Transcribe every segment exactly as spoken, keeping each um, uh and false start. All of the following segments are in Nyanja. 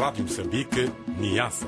Rádio Moçambique, Niassa.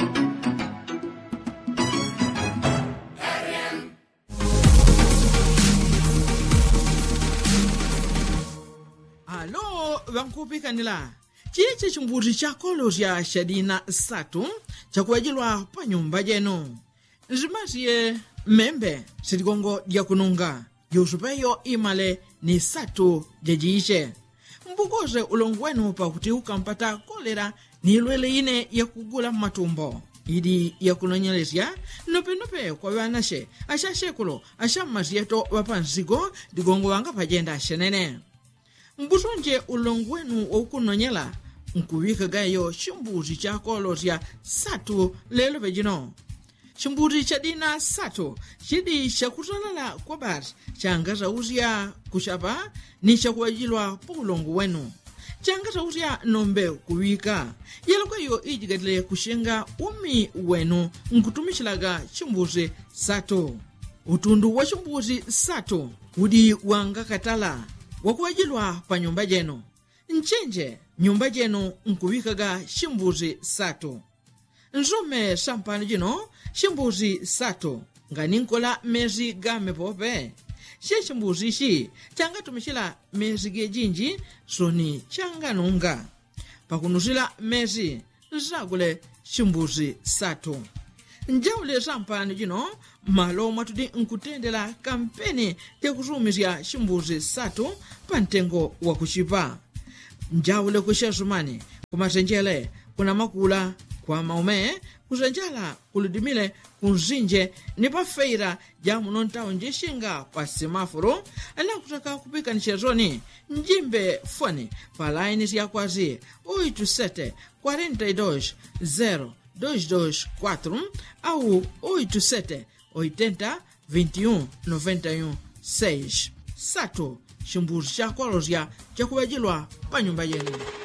Alô, vankupikanila chiche chimbuzi cha kolozya xadina satu chakuwajilwa pa nyumba jenu nzimaziye membe sitikongo dya kununga yusupeyo imale ni satu jajiiche mbukoze ulongo wenu pakuti ukampata kolera ni ilwele ine yakugula matumbo idi yakunonyelezya nopenupe kwa wanashe ashashekulo ashammaziyeto wapanzigo digongo wanga pajenda ashenene mbusonje ulongo wenu waukunonyela nkuwika gayo chimbuzi cha kolozya satu lelo pejino chimbuzi cha dina satu chidi chakutalala kwa basi changaza uzya kuchapa ni chakuwajilwa po ulongo wenu changaza uzya nombe kuwika yelo kwayo ijigatile kushenga umi wenu nkutumishilaga chimbuzi satu utundu wa chimbuzi satu udi wangakatala wakuwajilwa pa nyumba jenu nchenje nyumba jenu nkuwikaga chimbuzi satu nzume sampano jino chimbuzi satu nganinkola mezi game pope she chimbuzi ichi changatumishila mezi gejinji soni changanunga pakunuzila mezi nzagule chimbuzi satu njaule sampano jino malo mwatudi nkutendela kampeni yakuzumizya chimbuzi satu pa ntengo wa kuchipa njaule kushazumani kumazenjele kuna makula kwa maume kuzenjala kuludimile kunzinje ni pa feira ja munontawo njishinga pa semaforo ana kutaka kupika nchezoni njimbe fone pa lines ya kwazi oito sete quarenta e dois zero dois dois quatro au oito sete oitenta vinte e um noventa e um seis. Sato chimbuzi cha kolozya chakuwajilwa pa nyumba yenu.